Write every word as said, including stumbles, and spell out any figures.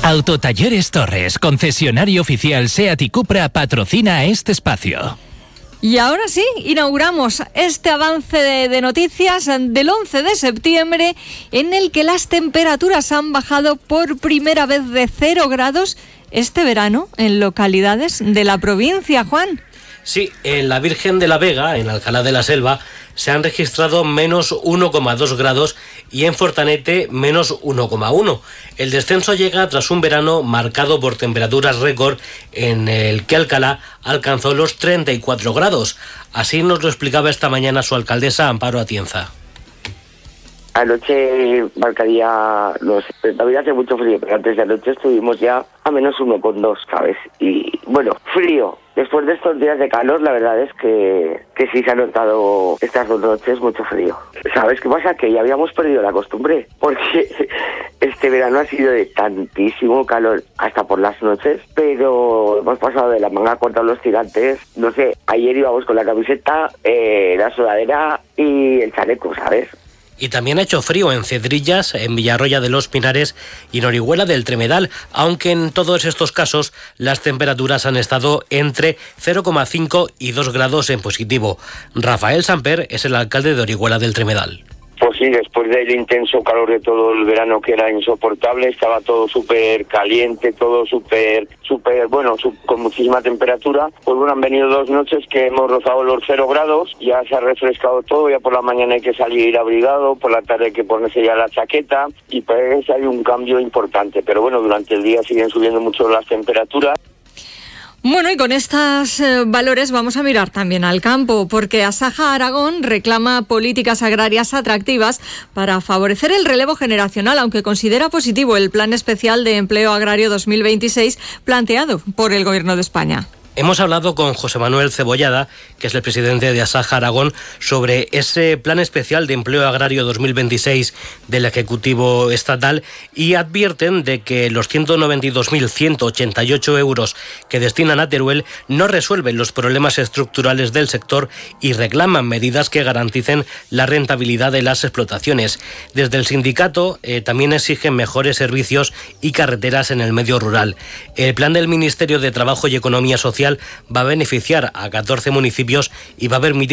Autotalleres Torres, concesionario oficial SEAT y Cupra, patrocina este espacio. Y ahora sí, inauguramos este avance de, de noticias del once de septiembre, en el que las temperaturas han bajado por primera vez de cero grados este verano en localidades de la provincia, Juan. Sí, en la Virgen de la Vega, en Alcalá de la Selva, se han registrado menos uno coma dos grados y en Fortanete menos uno coma uno. El descenso llega tras un verano marcado por temperaturas récord en el que Alcalá alcanzó los treinta y cuatro grados. Así nos lo explicaba esta mañana su alcaldesa Amparo Atienza. Anoche marcaría los... Todavía hace mucho frío, pero antes de anoche estuvimos ya a menos uno coma dos, ¿sabes? Y bueno, frío. Después de estos días de calor, la verdad es que, que sí se ha notado estas dos noches mucho frío. ¿Sabes qué pasa? Que ya habíamos perdido la costumbre, porque este verano ha sido de tantísimo calor hasta por las noches, pero hemos pasado de la manga corta a los tirantes. No sé, ayer íbamos con la camiseta, eh, la sudadera y el chaleco, ¿sabes? Y también ha hecho frío en Cedrillas, en Villarroya de los Pinares y en Orihuela del Tremedal, aunque en todos estos casos las temperaturas han estado entre cero coma cinco y dos grados en positivo. Rafael Samper es el alcalde de Orihuela del Tremedal. Pues sí, después del intenso calor de todo el verano, que era insoportable, estaba todo súper caliente, todo súper, súper, bueno, con muchísima temperatura. Pues bueno, han venido dos noches que hemos rozado los cero grados, ya se ha refrescado todo, ya por la mañana hay que salir abrigado, por la tarde hay que ponerse ya la chaqueta y pues hay un cambio importante. Pero bueno, durante el día siguen subiendo mucho las temperaturas. Bueno, y con estos eh, valores vamos a mirar también al campo, porque Asaja Aragón reclama políticas agrarias atractivas para favorecer el relevo generacional, aunque considera positivo el Plan Especial de Empleo Agrario dos mil veintiséis planteado por el Gobierno de España. Hemos hablado con José Manuel Cebollada, que es el presidente de Asaja Aragón, sobre ese Plan Especial de Empleo Agrario dos mil veintiséis del Ejecutivo Estatal, y advierten de que los ciento noventa y dos mil ciento ochenta y ocho euros que destinan a Teruel no resuelven los problemas estructurales del sector y reclaman medidas que garanticen la rentabilidad de las explotaciones. Desde el sindicato eh, también exigen mejores servicios y carreteras en el medio rural. El plan del Ministerio de Trabajo y Economía Social va a beneficiar a catorce municipios y va a permitir